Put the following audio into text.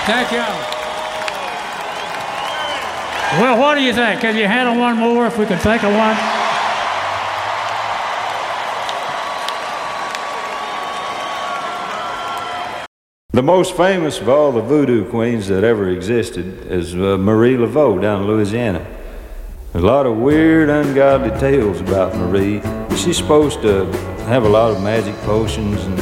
Thank you. Well, what do you think? Can you handle one more if we can think of one? The most famous of all the voodoo queens that ever existed is Marie Laveau down in Louisiana. There's a lot of weird, ungodly tales about Marie. She's supposed to have a lot of magic potions and